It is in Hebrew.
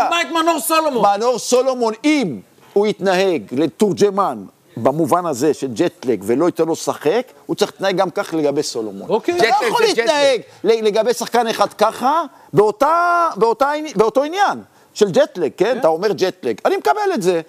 לדוגמה את מנור סולומון. מנור סולומון, אם הוא יתנהג לתורג'מן, במובן הזה של ג'טלג, ולא ייתן לו שחק, הוא צריך להתנהג גם כך לגבי סולומון. אוקיי. אתה לא יכול להתנהג לגבי שחקן אחד ככה, באותו עניין של ג'טלג, כן? אתה אומר ג'טלג. אני מקבל את זה.